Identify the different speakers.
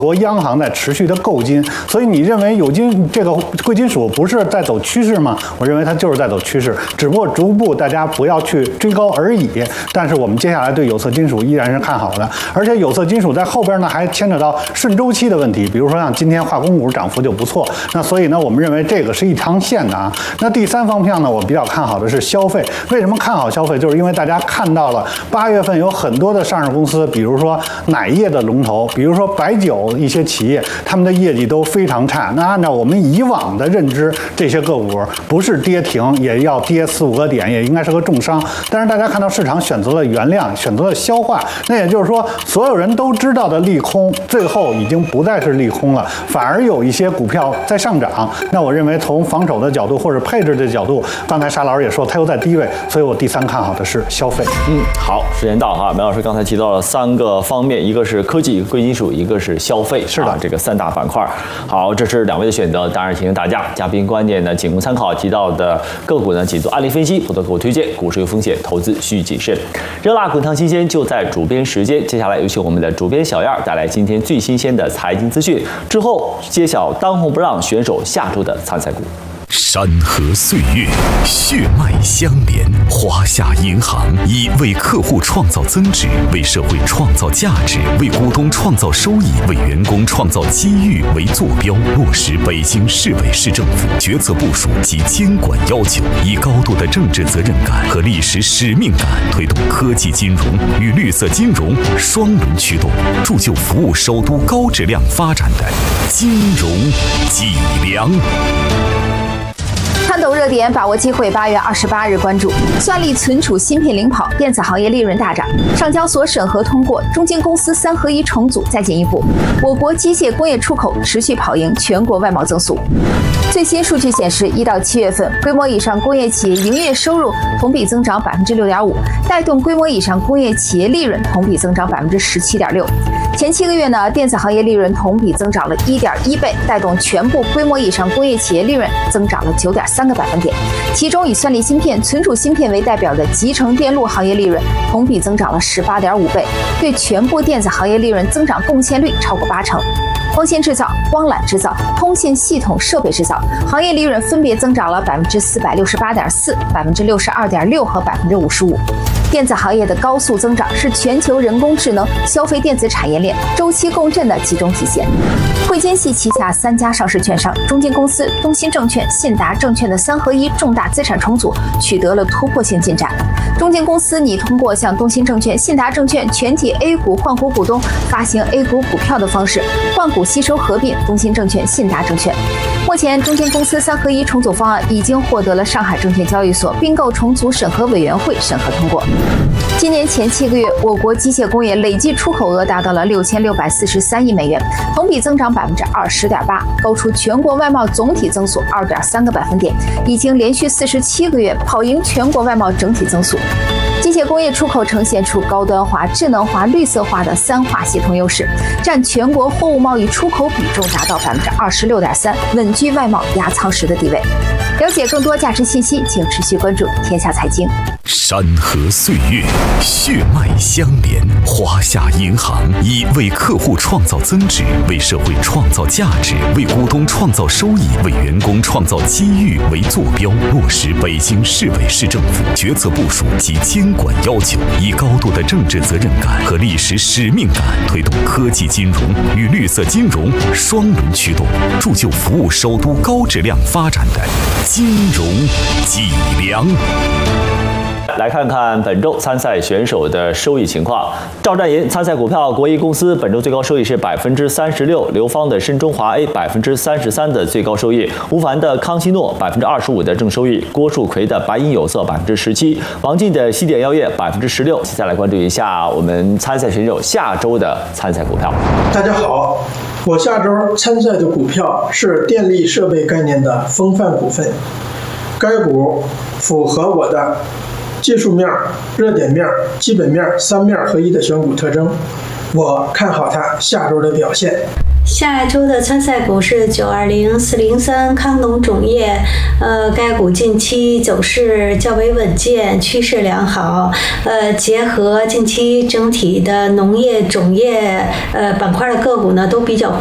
Speaker 1: 国央行在持续的购金，所以你认为这个贵金属不是在走趋势吗？我认为它就是在走趋势，只不过逐步大家不要去追高而已。但是我们接下来对有色金属依然是看好的，而且有色金属在后边呢还牵扯到顺周期的问题，比如说像今天化工股涨幅就不错，那所以呢我们认为这个是一条线的啊。那第三方面呢，我比较看好的是消费。为什么看好消费？就是因为大家看到了8月份有很多的上市公司，比如说奶业的龙头，比如说白酒。一些企业他们的业绩都非常差，那按照我们以往的认知，这些个股不是跌停也要跌4、5个点，也应该是个重伤。但是大家看到市场选择了原谅，选择了消化，那也就是说，所有人都知道的利空，最后已经不再是利空了，反而有一些股票在上涨。那我认为从防守的角度或者配置的角度，刚才沙老师也说它又在低位，所以我第三看好的是消费。
Speaker 2: 好，时间到哈，苗老师刚才提到了3个方面，一个是科技、贵金属，一个是消费。
Speaker 1: 是的，
Speaker 2: 这个3大板块。好，这是2位的选择，当然提醒大家，嘉宾观点呢仅供参考，提到的个股呢仅做案例分析，不做个股推荐，股市有风险，投资需谨慎。热辣滚烫新鲜就在主编时间，接下来有请我们的主编小燕带来今天最新鲜的财经资讯，之后揭晓当红不让选手下周的参赛股。
Speaker 3: 山河岁月，血脉相连。华夏银行以为客户创造增值，为社会创造价值，为股东创造收益，为员工创造机遇为坐标，落实北京市委市政府决策部署及监管要求，以高度的政治责任感和历史使命感，推动科技金融与绿色金融双轮驱动，铸就服务首都高质量发展的金融脊梁。
Speaker 4: 看懂热点，把握机会。8月28日关注算力存储芯片领跑，电子行业利润大涨。上交所审核通过，中金公司3合1重组再进一步。我国机械工业出口持续跑赢全国外贸增速。最新数据显示，1到7月份，规模以上工业企业营业收入同比增长6.5%，带动规模以上工业企业利润同比增长17.6%。前7个月呢，电子行业利润同比增长了1.1倍，带动全部规模以上工业企业利润增长了9.3个百分点。其中以算力芯片、存储芯片为代表的集成电路行业利润同比增长了18.5倍，对全部电子行业利润增长贡献率超过80%。光纤制造、光缆制造、通信系统设备制造行业利润分别增长了468.4%、62.6%和55%。电子行业的高速增长是全球人工智能、消费电子产业链周期共振的集中体现。汇金系旗下3家上市券商中金公司、东鑫证券、信达证券的3合1重大资产重组取得了突破性进展。中金公司拟通过向东鑫证券、信达证券全体 A 股换股股东发行 A 股股票的方式换股吸收合并东鑫证券、信达证券。目前，中金公司3合1重组方案已经获得了上海证券交易所并购重组审核委员会审核通过。今年前7个月，我国机械工业累计出口额达到了6643亿美元，同比增长20.8%，高出全国外贸总体增速2.3个百分点，已经连续47个月跑赢全国外贸整体增速。机械工业出口呈现出高端化、智能化、绿色化的3化协同优势，占全国货物贸易出口比重达到26.3%，稳居外贸压舱石的地位。了解更多价值信息，请持续关注天下财经。
Speaker 3: 山河岁月，血脉相连。华夏银行以为客户创造增值，为社会创造价值，为股东创造收益，为员工创造机遇为坐标，落实北京市委市政府决策部署及监管要求，以高度的政治责任感和历史使命感，推动科技金融与绿色金融双轮驱动，铸就服务首都高质量发展的金融脊梁。
Speaker 2: 来看看本周参赛选手的收益情况。赵占银参赛股票国一公司本周最高收益是36%，刘芳的申中华 A 33%的最高收益，吴凡的康希诺25%的正收益，郭树奎的白银有色17%，王进的西点药业16%。接下来关注一下我们参赛选手下周的参赛股票。
Speaker 5: 大家好，我下周参赛的股票是电力设备概念的风范股份，该股符合我的技术面、热点面、基本面3面合一的选股特征， 我看好它下周的表现。
Speaker 6: 下周的参赛股是920、403康农种业，该股近期走势较为稳健，趋势良好。结合近期整体的农业种业板块的个股呢，都比较